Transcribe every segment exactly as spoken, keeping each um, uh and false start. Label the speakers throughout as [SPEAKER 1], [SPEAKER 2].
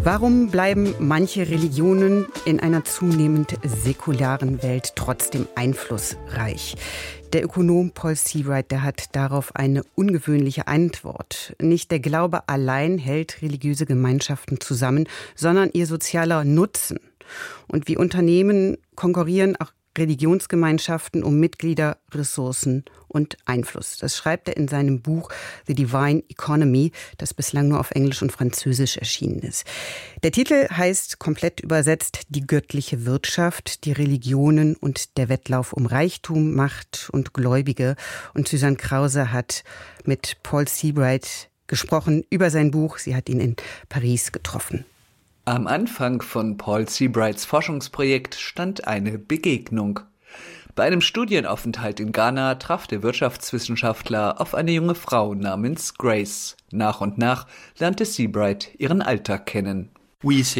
[SPEAKER 1] Warum bleiben manche Religionen in einer zunehmend säkularen Welt trotzdem einflussreich? Der Ökonom Paul Seabright, der hat darauf eine ungewöhnliche Antwort. Nicht der Glaube allein hält religiöse Gemeinschaften zusammen, sondern ihr sozialer Nutzen. Und wie Unternehmen konkurrieren auch Religionsgemeinschaften um Mitglieder, Ressourcen und Einfluss. Das schreibt er in seinem Buch The Divine Economy, das bislang nur auf Englisch und Französisch erschienen ist. Der Titel heißt komplett übersetzt Die göttliche Wirtschaft, die Religionen und der Wettlauf um Reichtum, Macht und Gläubige. Und Susanne Krause hat mit Paul Seabright gesprochen über sein Buch. Sie hat ihn in Paris getroffen.
[SPEAKER 2] Am Anfang von Paul Seabrights Forschungsprojekt stand eine Begegnung. Bei einem Studienaufenthalt in Ghana traf der Wirtschaftswissenschaftler auf eine junge Frau namens Grace. Nach und nach lernte Seabright ihren Alltag kennen.
[SPEAKER 3] Grace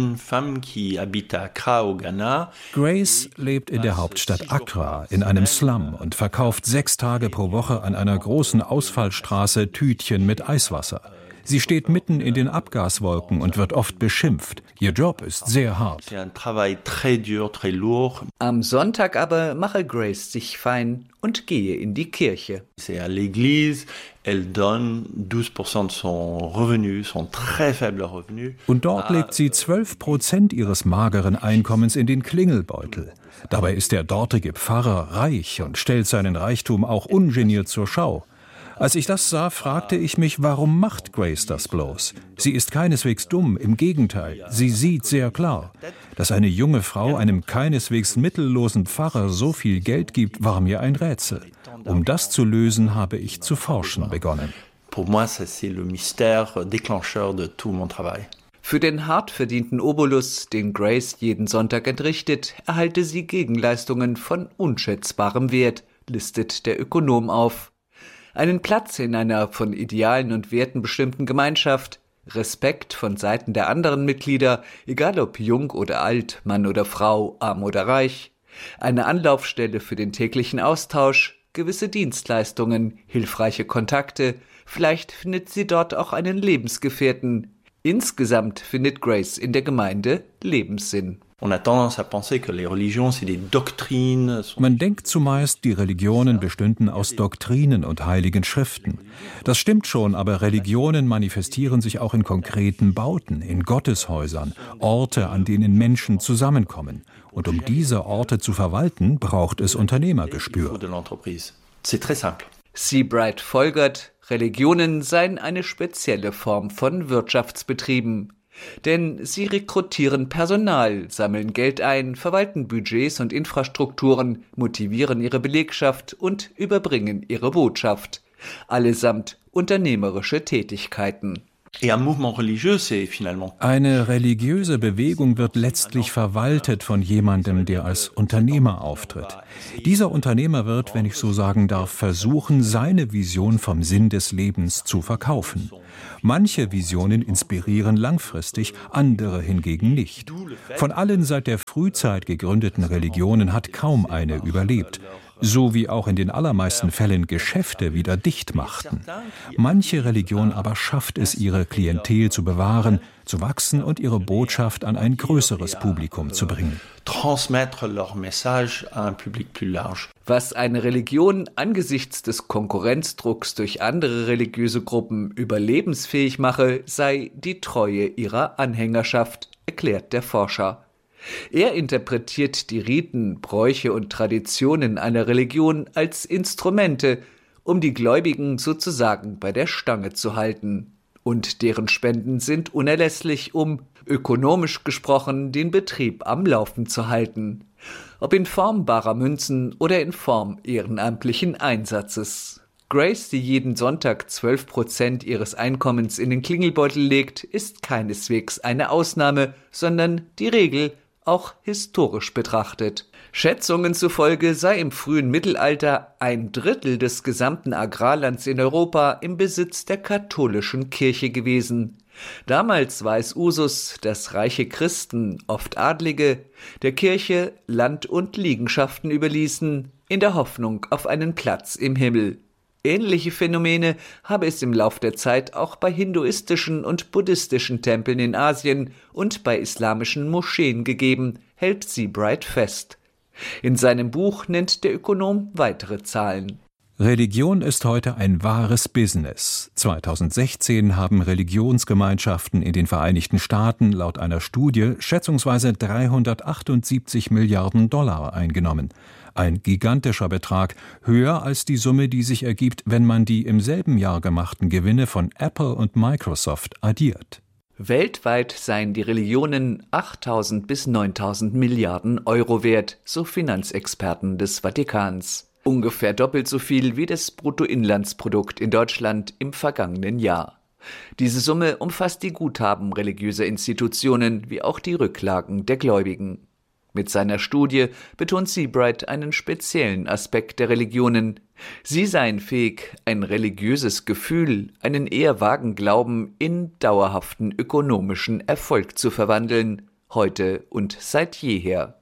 [SPEAKER 3] lebt in der Hauptstadt Accra in einem Slum und verkauft sechs Tage pro Woche an einer großen Ausfallstraße Tütchen mit Eiswasser. Sie steht mitten in den Abgaswolken und wird oft beschimpft. Ihr Job ist sehr hart.
[SPEAKER 2] Am Sonntag aber mache Grace sich fein und gehe in die Kirche.
[SPEAKER 3] Und dort legt sie zwölf Prozent ihres mageren Einkommens in den Klingelbeutel. Dabei ist der dortige Pfarrer reich und stellt seinen Reichtum auch ungeniert zur Schau. Als ich das sah, fragte ich mich, warum macht Grace das bloß? Sie ist keineswegs dumm, im Gegenteil, sie sieht sehr klar. Dass eine junge Frau einem keineswegs mittellosen Pfarrer so viel Geld gibt, war mir ein Rätsel. Um das zu lösen, habe ich zu forschen begonnen.
[SPEAKER 2] Für den hart verdienten Obolus, den Grace jeden Sonntag entrichtet, erhalte sie Gegenleistungen von unschätzbarem Wert, listet der Ökonom auf. Einen Platz in einer von Idealen und Werten bestimmten Gemeinschaft, Respekt von Seiten der anderen Mitglieder, egal ob jung oder alt, Mann oder Frau, arm oder reich, eine Anlaufstelle für den täglichen Austausch, gewisse Dienstleistungen, hilfreiche Kontakte, vielleicht findet sie dort auch einen Lebensgefährten. Insgesamt findet Grace in der Gemeinde Lebenssinn.
[SPEAKER 3] Man denkt zumeist, die Religionen bestünden aus Doktrinen und heiligen Schriften. Das stimmt schon, aber Religionen manifestieren sich auch in konkreten Bauten, in Gotteshäusern, Orte, an denen Menschen zusammenkommen. Und um diese Orte zu verwalten, braucht es Unternehmergespür.
[SPEAKER 2] Seabright folgert, Religionen seien eine spezielle Form von Wirtschaftsbetrieben. Denn sie rekrutieren Personal, sammeln Geld ein, verwalten Budgets und Infrastrukturen, motivieren ihre Belegschaft und überbringen ihre Botschaft. Allesamt unternehmerische Tätigkeiten.
[SPEAKER 3] Eine religiöse Bewegung wird letztlich verwaltet von jemandem, der als Unternehmer auftritt. Dieser Unternehmer wird, wenn ich so sagen darf, versuchen, seine Vision vom Sinn des Lebens zu verkaufen. Manche Visionen inspirieren langfristig, andere hingegen nicht. Von allen seit der Frühzeit gegründeten Religionen hat kaum eine überlebt. So wie auch in den allermeisten Fällen Geschäfte wieder dicht machten. Manche Religion aber schafft es, ihre Klientel zu bewahren, zu wachsen und ihre Botschaft an ein größeres Publikum zu bringen.
[SPEAKER 2] Was eine Religion angesichts des Konkurrenzdrucks durch andere religiöse Gruppen überlebensfähig mache, sei die Treue ihrer Anhängerschaft, erklärt der Forscher. Er interpretiert die Riten, Bräuche und Traditionen einer Religion als Instrumente, um die Gläubigen sozusagen bei der Stange zu halten. Und deren Spenden sind unerlässlich, um, ökonomisch gesprochen, den Betrieb am Laufen zu halten. Ob in Form barer Münzen oder in Form ehrenamtlichen Einsatzes. Grace, die jeden Sonntag zwölf Prozent ihres Einkommens in den Klingelbeutel legt, ist keineswegs eine Ausnahme, sondern die Regel, auch historisch betrachtet. Schätzungen zufolge sei im frühen Mittelalter ein Drittel des gesamten Agrarlands in Europa im Besitz der katholischen Kirche gewesen. Damals war es Usus, dass reiche Christen, oft Adlige, der Kirche Land und Liegenschaften überließen, in der Hoffnung auf einen Platz im Himmel. Ähnliche Phänomene habe es im Lauf der Zeit auch bei hinduistischen und buddhistischen Tempeln in Asien und bei islamischen Moscheen gegeben, hält Seabright fest. In seinem Buch nennt der Ökonom weitere Zahlen.
[SPEAKER 3] Religion ist heute ein wahres Business. zweitausendsechzehn haben Religionsgemeinschaften in den Vereinigten Staaten laut einer Studie schätzungsweise dreihundertachtundsiebzig Milliarden Dollar eingenommen. Ein gigantischer Betrag, höher als die Summe, die sich ergibt, wenn man die im selben Jahr gemachten Gewinne von Apple und Microsoft addiert.
[SPEAKER 2] Weltweit seien die Religionen achttausend bis neuntausend Milliarden Euro wert, so Finanzexperten des Vatikans. Ungefähr doppelt so viel wie das Bruttoinlandsprodukt in Deutschland im vergangenen Jahr. Diese Summe umfasst die Guthaben religiöser Institutionen wie auch die Rücklagen der Gläubigen. Mit seiner Studie betont Seabright einen speziellen Aspekt der Religionen. Sie seien fähig, ein religiöses Gefühl, einen eher vagen Glauben in dauerhaften ökonomischen Erfolg zu verwandeln, heute und seit jeher.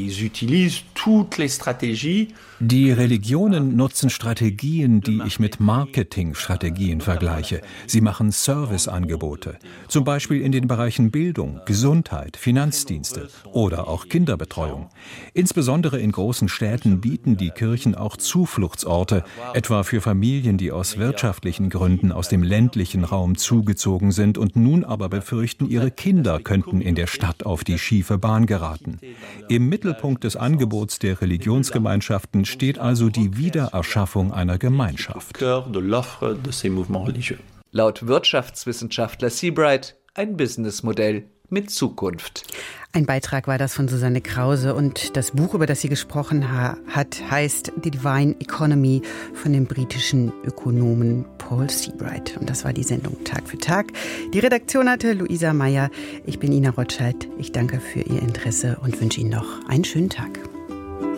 [SPEAKER 3] Die Religionen nutzen Strategien, die ich mit Marketingstrategien vergleiche. Sie machen Serviceangebote, zum Beispiel in den Bereichen Bildung, Gesundheit, Finanzdienste oder auch Kinderbetreuung. Insbesondere in großen Städten bieten die Kirchen auch Zufluchtsorte, etwa für Familien, die aus wirtschaftlichen Gründen aus dem ländlichen Raum zugezogen sind und nun aber befürchten, ihre Kinder könnten in der Stadt auf die schiefe Bahn geraten. Im Mittelpunkt des Angebots der Religionsgemeinschaften steht also die Wiedererschaffung einer Gemeinschaft.
[SPEAKER 2] Laut Wirtschaftswissenschaftler Seabright ein Businessmodell mit Zukunft.
[SPEAKER 1] Ein Beitrag war das von Susanne Krause und das Buch, über das sie gesprochen ha- hat, heißt The Divine Economy von dem britischen Ökonomen Paul Seabright. Und das war die Sendung Tag für Tag. Die Redaktion hatte Luisa Meyer. Ich bin Ina Rotscheid. Ich danke für Ihr Interesse und wünsche Ihnen noch einen schönen Tag.